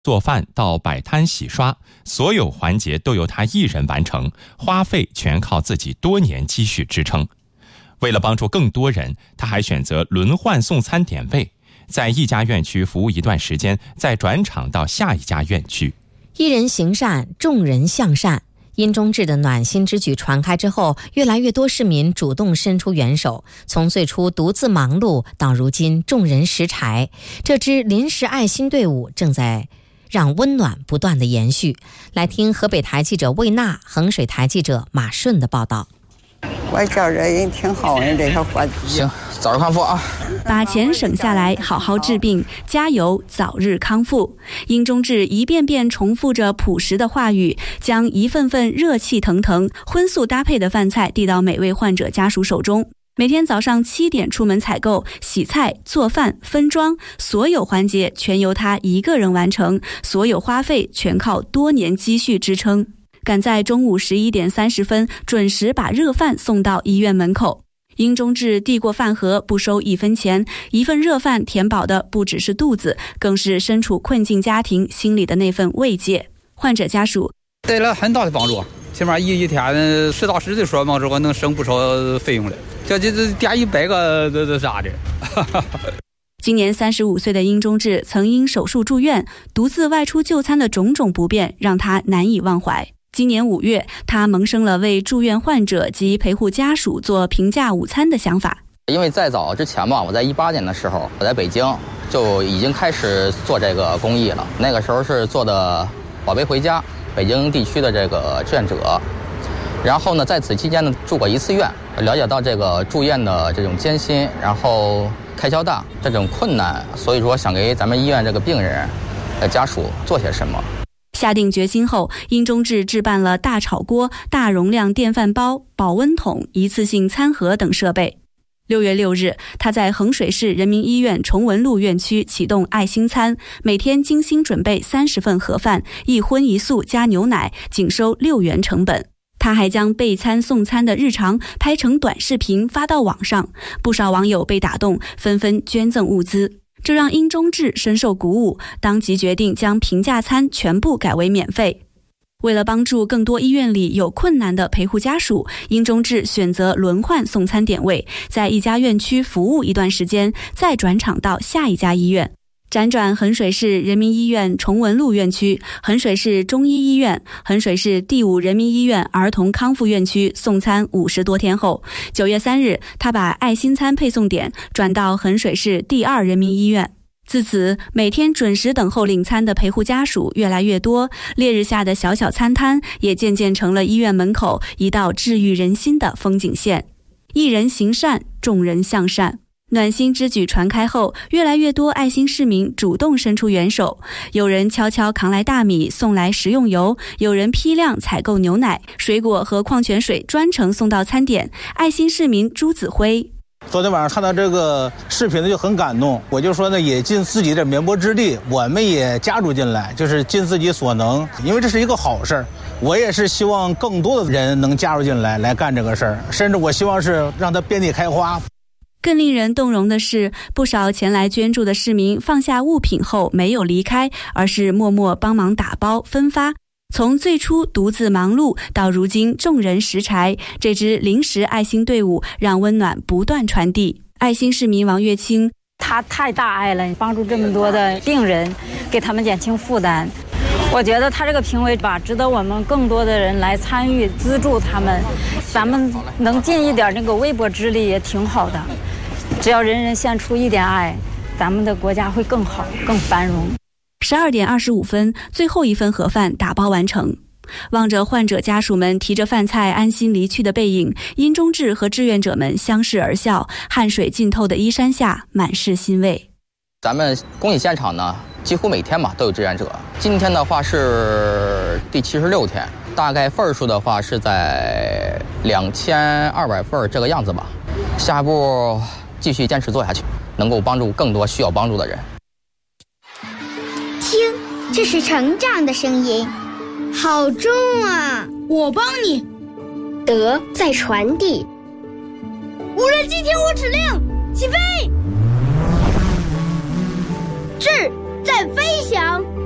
做饭到摆摊洗刷，所有环节都由他一人完成，花费全靠自己多年积蓄支撑。为了帮助更多人，他还选择轮换送餐点位，在一家院区服务一段时间，再转场到下一家院区。 一人行善，众人向善。殷中志的暖心之举传开之后，越来越多市民主动伸出援手，从最初独自忙碌到如今众人拾柴，这支临时爱心队伍正在让温暖不断的延续。来听河北台记者魏娜、衡水台记者马顺的报道。 我觉着人挺好的，这个伙计。 行，早日康复啊！ 把钱省下来，好好治病，加油，早日康复。殷中志一遍遍重复着朴实的话语，将一份份热气腾腾、荤素搭配的饭菜递到每位患者家属手中。每天早上7点出门采购、洗菜、做饭、分装，所有环节全由他一个人完成，所有花费全靠多年积蓄支撑。赶在中午11点30分准时把热饭送到医院门口。殷中志递过饭盒，不收1分钱，一份热饭填饱的不只是肚子，更是身处困境家庭心里的那份慰藉。患者家属带来很大的帮助，起码一天实打实的说嘛，这我能省不少费用了，这点100个这啥的。 今年35岁的殷中志曾因手术住院，独自外出就餐的种种不便让他难以忘怀。今年5月，他萌生了为住院患者及陪护家属做平价午餐的想法。 因为在早之前吧，我在18年的时候，我在北京就已经开始做这个公益了。那个时候是做的宝贝回家，北京地区的这个志愿者。然后呢，在此期间呢，住过1次院，了解到这个住院的这种艰辛，然后开销大这种困难，所以说想给咱们医院这个病人的家属做些什么。 下定决心后，殷中志置办了大炒锅、大容量电饭煲、保温桶、一次性餐盒等设备。6月6日，他在衡水市人民医院崇文路院区启动爱心餐，每天精心准备30份盒饭，一荤一素加牛奶，仅收6元成本。他还将备餐送餐的日常拍成短视频发到网上，不少网友被打动，纷纷捐赠物资。这让殷中志深受鼓舞，当即决定将平价餐全部改为免费。为了帮助更多医院里有困难的陪护家属，殷中志选择轮换送餐点位，在一家院区服务一段时间，再转场到下一家医院。辗转衡水市人民医院崇文路院区、衡水市中医医院、衡水市第5人民医院儿童康复院区送餐50多天后，9月3日，他把爱心餐配送点转到衡水市第2人民医院。自此，每天准时等候领餐的陪护家属越来越多，烈日下的小小餐摊也渐渐成了医院门口一道治愈人心的风景线。一人行善，众人向善。暖心之举传开后，越来越多爱心市民主动伸出援手，有人悄悄扛来大米，送来食用油，有人批量采购牛奶、水果和矿泉水，专程送到餐点。爱心市民朱子辉： 昨天晚上看到这个视频呢，就很感动。我就说呢，也尽自己的绵薄之力，我们也加入进来，就是尽自己所能，因为这是一个好事儿。我也是希望更多的人能加入进来，来干这个事儿，甚至我希望是让它遍地开花。 更令人动容的是，不少前来捐助的市民放下物品后没有离开，而是默默帮忙打包分发。从最初独自忙碌到如今众人拾柴，这支临时爱心队伍让温暖不断传递。爱心市民王月清： 他太大爱了，帮助这么多的病人，给他们减轻负担。我觉得他这个评委吧，值得我们更多的人来参与资助他们，咱们能尽一点那个微薄之力也挺好的。只要人人献出一点爱，咱们的国家会更好、更繁荣。 12点25分，最后一份盒饭打包完成。望着患者家属们提着饭菜安心离去的背影，殷中志和志愿者们相视而笑，汗水浸透的衣衫下满是欣慰。 咱们公益现场呢，几乎每天吧都有志愿者。今天的话是第76天，大概份数的话是在2200份这个样子吧。下一步继续坚持做下去，能够帮助更多需要帮助的人。 听，这是成长的声音，好重啊！ 我帮你。 德在传递。 无人机听我指令，起飞。 志在飞翔。